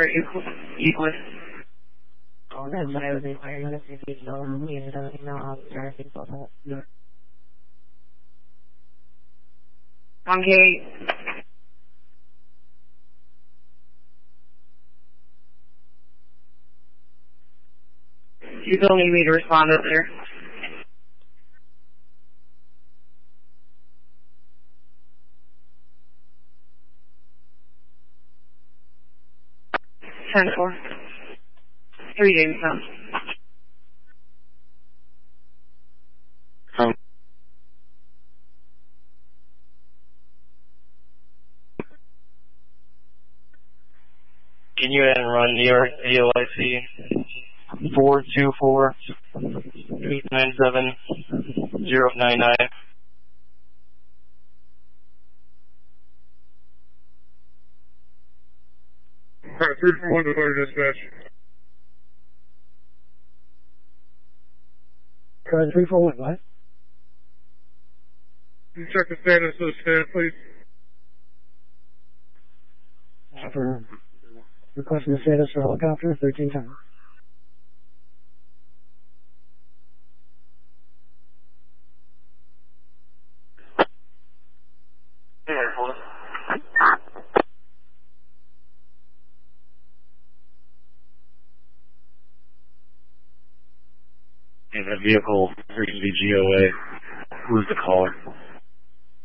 helicopter Euclid. Oh, that's what I was inquiring on, if you know me, and I'll start to think about that. Okay. You still need me to respond up there? Ten four. 3 Jamestown. Can you add and run your AOIC 424-897-099? Alright, 341 to Fire Dispatch. Correct, 341, what? Can you check the status of the stand, please? For requesting the status for helicopter, 1310. And that vehicle, 3 GOA. Who's the caller?